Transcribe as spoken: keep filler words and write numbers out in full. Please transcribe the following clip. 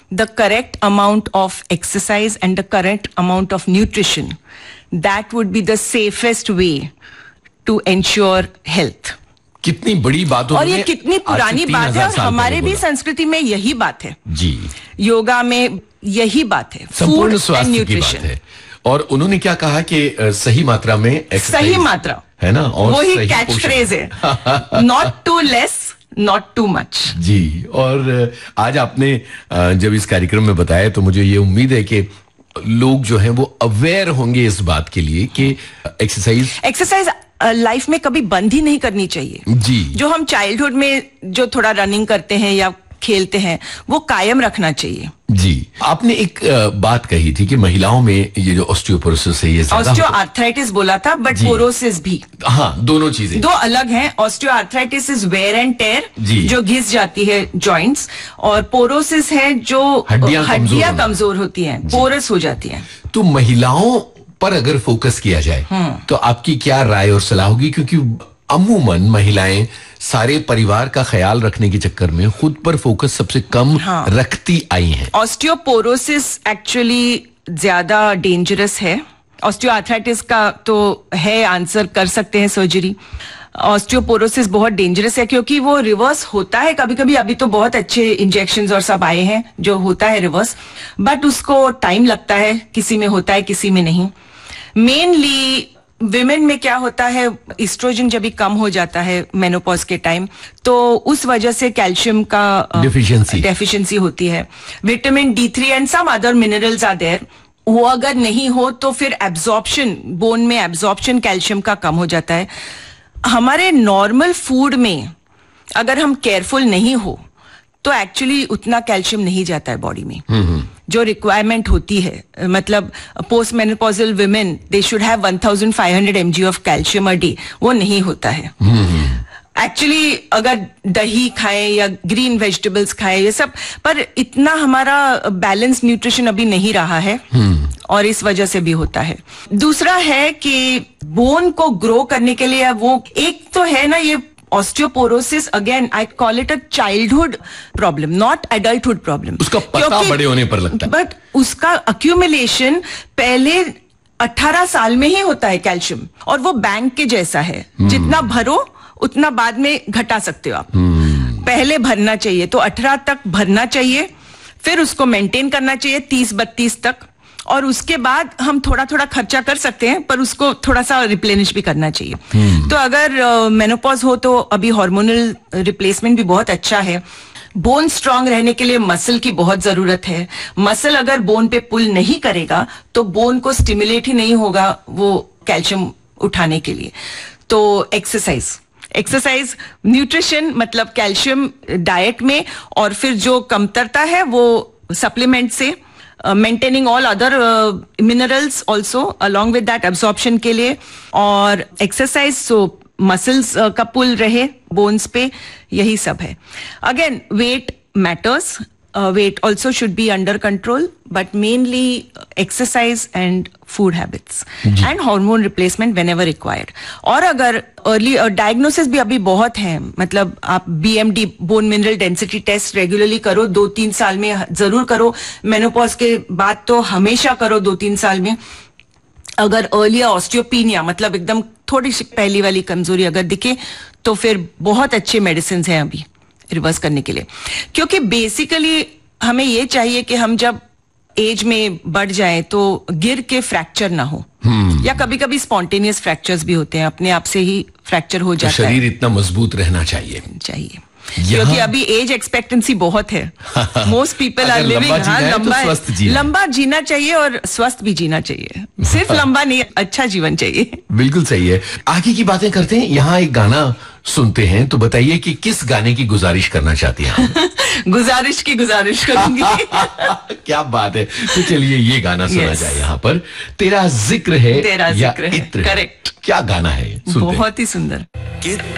the correct amount of exercise and the correct amount of nutrition, that would be the safest way to ensure health. कितनी बड़ी बात और ये कितनी पुरानी बात है, और हमारे भी संस्कृति में यही बात है जी, योगा में यही बात है, संपूर्ण स्वास्थ्य की बात है। और उन्होंने क्या कहा कि सही मात्रा में एक्सरसाइज, सही मात्रा है ना, और वही कैच फ्रेज है, not to less not too much जी। और आज आपने जब इस कार्यक्रम में बताया तो मुझे ये उम्मीद है कि लोग जो हैं वो अवेयर होंगे इस बात के लिए कि एक्सरसाइज एक्सरसाइज लाइफ में कभी बंद ही नहीं करनी चाहिए जी। जो हम चाइल्डहुड में जो थोड़ा रनिंग करते हैं या खेलते हैं वो कायम रखना चाहिए जी। आपने एक बात कही थी कि महिलाओं में ये जो ऑस्टियोपोरोसिस है, ये ऑस्टियोआर्थराइटिस बोला था, बट पोरोसिस भी, हाँ, दोनों चीजें दो अलग हैं। Osteoarthritis is where and tear, जो घिस जाती है जॉइंट्स, और पोरोसिस है जो हड्डियां कमजोर होती हैं, पोरस हो जाती हैं। तो महिलाओं पर अगर फोकस किया जाए तो आपकी क्या राय और सलाह होगी, क्योंकि अमूमन महिलाएं सारे परिवार का ख्याल रखने के चक्कर में खुद पर फोकस सबसे कम हाँ। रखती आई हैं। ऑस्टियोपोरोसिस एक्चुअली ज्यादा डेंजरस है। ऑस्टियोआर्थराइटिस का तो है, आंसर कर सकते हैं सर्जरी। ऑस्टियोपोरोसिस बहुत डेंजरस है क्योंकि वो रिवर्स होता है कभी कभी, अभी तो बहुत अच्छे इंजेक्शंस और सब आए हैं जो होता है रिवर्स, बट उसको टाइम लगता है, किसी में होता है किसी में नहीं। मेनली विमेन में क्या होता है, एस्ट्रोजन जब भी कम हो जाता है मेनोपॉज के टाइम, तो उस वजह से कैल्शियम का डेफिशिएंसी डेफिशिएंसी होती है। Vitamin D three and some other minerals are there, वो अगर नहीं हो तो फिर एब्जॉर्प्शन, बोन में एब्जॉर्प्शन कैल्शियम का कम हो जाता है। हमारे नॉर्मल फूड में अगर हम केयरफुल नहीं हो तो एक्चुअली उतना कैल्शियम नहीं जाता है बॉडी में जो रिक्वायरमेंट होती है। मतलब post menopausal women they should have one thousand five hundred MG of calcium a day, वो नहीं होता है एक्चुअली। अगर दही खाएं या ग्रीन वेजिटेबल्स खाएं ये सब, पर इतना हमारा बैलेंस न्यूट्रिशन अभी नहीं रहा है और इस वजह से भी होता है। दूसरा है कि बोन को ग्रो करने के लिए वो एक तो है ना, ये osteoporosis again I call it a childhood problem, not adulthood problem. उसका पता बड़े होने पर लगता है, बट उसका अक्यूमुलेशन पहले अठारह साल में ही होता है कैल्शियम, और वो बैंक के जैसा है, जितना भरो उतना बाद में घटा सकते हो आप। पहले भरना चाहिए तो अठारह तक भरना चाहिए, फिर उसको मेंटेन करना चाहिए तीस बत्तीस तक, और उसके बाद हम थोड़ा थोड़ा खर्चा कर सकते हैं, पर उसको थोड़ा सा रिप्लेनिश भी करना चाहिए। तो अगर मेनोपॉज हो तो अभी हार्मोनल रिप्लेसमेंट भी बहुत अच्छा है। बोन स्ट्रांग रहने के लिए मसल की बहुत जरूरत है। मसल अगर बोन पे पुल नहीं करेगा तो बोन को स्टिमुलेट ही नहीं होगा वो कैल्शियम उठाने के लिए। तो एक्सरसाइज एक्सरसाइज न्यूट्रिशन मतलब कैल्शियम डाइट में, और फिर जो कमतरता है वो सप्लीमेंट से, maintaining all other minerals also along with that absorption के लिए, और एक्सरसाइज सो मसल्स का पुल रहे बोन्स पे, यही सब है। Again wait matters, wait also should be under control, but mainly exercise and food habits and hormone replacement when ever required. और अगर अर्ली डायग्नोसिस भी अभी बहुत है, मतलब आप BMD bone mineral density test regularly करो, दो तीन साल में जरूर करो, मेनोपॉज के बाद तो हमेशा करो दो तीन साल में। अगर अर्ली ऑस्टियोपीनिया मतलब एकदम थोड़ी सी पहली वाली कमजोरी अगर दिखे तो फिर बहुत अच्छे मेडिसिन हैं अभी रिवर्स करने के लिए, क्योंकि बेसिकली हमें ये चाहिए कि हम जब एज में बढ़ जाए तो गिर के फ्रैक्चर ना हो, या कभी कभी स्पॉन्टेनियस फ्रैक्चर्स भी होते हैं, अपने आप से ही फ्रैक्चर हो जाता है। शरीर इतना मजबूत रहना चाहिए चाहिए क्योंकि अभी एज एक्सपेक्टेंसी बहुत है। मोस्ट पीपल आर लिविंग, हाँ लंबा तो लंबा जीना चाहिए और स्वस्थ भी जीना चाहिए, सिर्फ लंबा नहीं, अच्छा जीवन चाहिए। बिल्कुल सही है। आगे की बातें करते हैं, यहाँ एक गाना सुनते हैं, तो बताइए कि किस गाने की गुजारिश करना चाहती हैं? गुजारिश की गुजारिश करूंगी। क्या बात है। तो चलिए ये गाना सुना yes. जाए यहाँ पर, तेरा जिक्र है तेरा या जिक्र है, इत्र। करेक्ट। क्या गाना है? बहुत ही सुंदर।